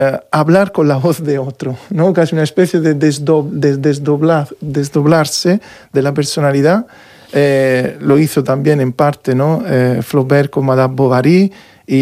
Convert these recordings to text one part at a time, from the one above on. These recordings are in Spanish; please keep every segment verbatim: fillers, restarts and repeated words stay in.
eh, hablar con la voz de otro, ¿no? Casi una especie de, desdob, de desdoblar, desdoblarse de la personalidad. Eh, lo hizo también en parte, ¿no? eh, Flaubert con Madame Bovary,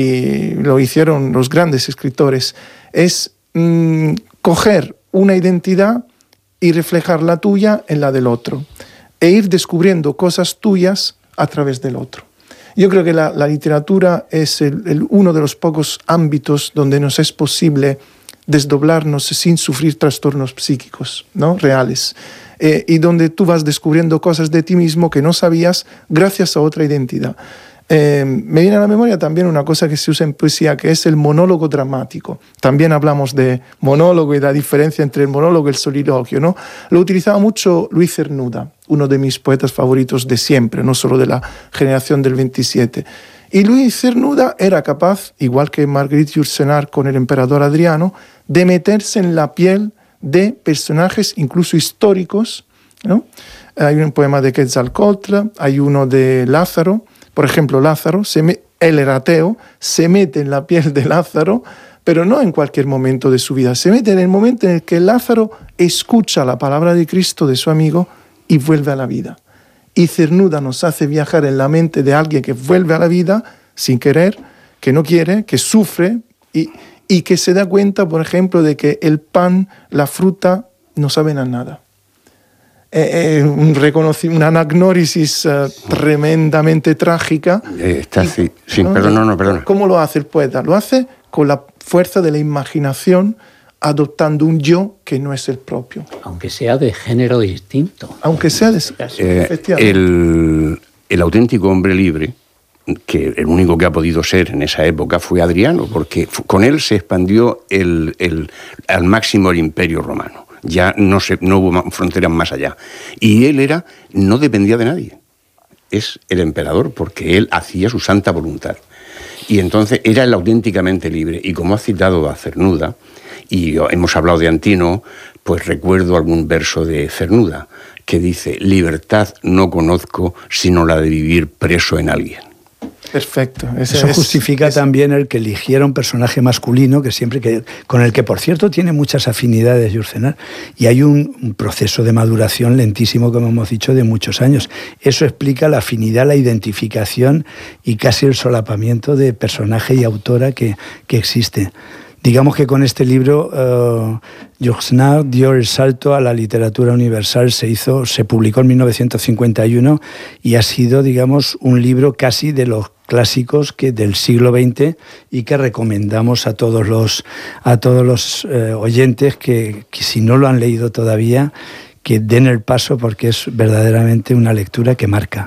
y lo hicieron los grandes escritores. Es mmm, coger una identidad y reflejar la tuya en la del otro, e ir descubriendo cosas tuyas a través del otro. Yo creo que la, la literatura es el, el, uno de los pocos ámbitos donde nos es posible desdoblarnos sin sufrir trastornos psíquicos, ¿no? reales, eh, y donde tú vas descubriendo cosas de ti mismo que no sabías gracias a otra identidad. Eh, me viene a la memoria también una cosa que se usa en poesía, que es el monólogo dramático. También hablamos de monólogo y la diferencia entre el monólogo y el soliloquio, ¿no? Lo utilizaba mucho Luis Cernuda, uno de mis poetas favoritos de siempre, no solo de la generación del veintisiete. Y Luis Cernuda era capaz, igual que Marguerite Yourcenar con el emperador Adriano, de meterse en la piel de personajes incluso históricos, ¿no? Hay un poema de Quetzalcóatl, hay uno de Lázaro. Por ejemplo, Lázaro, se me, él era ateo, se mete en la piel de Lázaro, pero no en cualquier momento de su vida. Se mete en el momento en el que Lázaro escucha la palabra de Cristo, de su amigo, y vuelve a la vida. Y Cernuda nos hace viajar en la mente de alguien que vuelve a la vida sin querer, que no quiere, que sufre, y, y que se da cuenta, por ejemplo, de que el pan, la fruta, no saben a nada. Eh, eh, un una anagnórisis uh, tremendamente trágica. Eh, está así. Y, sí, ¿no? perdón, no, no, perdón. ¿Cómo lo hace el poeta? Lo hace con la fuerza de la imaginación, adoptando un yo que no es el propio. Aunque sea de género distinto. Aunque sea de... Eh, efectivamente. El, el auténtico hombre libre, que el único que ha podido ser en esa época fue Adriano, porque con él se expandió el, el, al máximo el imperio romano. Ya no, se, no hubo fronteras más allá. Y él era, no dependía de nadie. Es el emperador, porque él hacía su santa voluntad. Y entonces era el auténticamente libre. Y como ha citado a Cernuda, y hemos hablado de Antínoo, pues recuerdo algún verso de Cernuda, que dice: libertad no conozco sino la de vivir preso en alguien. Perfecto. Ese Eso es, justifica es... también el que eligiera un personaje masculino, que siempre que, con el que, por cierto, tiene muchas afinidades Yourcenar. Y hay un, un proceso de maduración lentísimo, como hemos dicho, de muchos años. Eso explica la afinidad, la identificación y casi el solapamiento de personaje y autora que, que existe. Digamos que con este libro uh, Yourcenar dio el salto a la literatura universal, se hizo, se publicó en mil novecientos cincuenta y uno y ha sido, digamos, un libro casi de los clásicos que del siglo veinte y que recomendamos a todos los, a todos los eh, oyentes que, que si no lo han leído todavía, que den el paso porque es verdaderamente una lectura que marca.